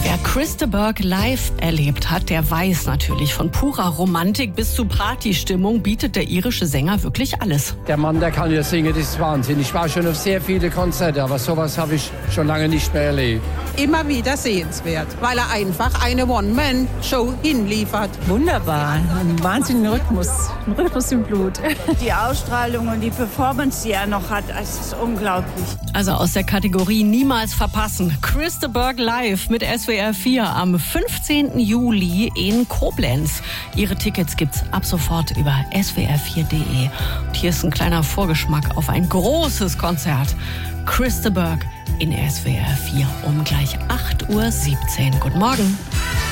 Wer Chris de Burgh live erlebt hat, der weiß natürlich, von purer Romantik bis zu Partystimmung bietet der irische Sänger wirklich alles. Der Mann, der kann ja singen, das ist Wahnsinn. Ich war schon auf sehr viele Konzerte, aber sowas habe ich schon lange nicht mehr erlebt. Immer wieder sehenswert, weil er einfach eine One-Man-Show hinliefert. Wunderbar, ein wahnsinniger Rhythmus, ein Rhythmus im Blut. Die Ausstrahlung und die Performance, die er noch hat, es ist unglaublich. Also aus der Kategorie niemals verpassen. Chris de Burgh live mit SWR 4 am 15. Juli in Koblenz. Ihre Tickets gibt's ab sofort über swr4.de. Und hier ist ein kleiner Vorgeschmack auf ein großes Konzert. Chris de Burgh in SWR 4 um gleich 8:17 Uhr. Guten Morgen.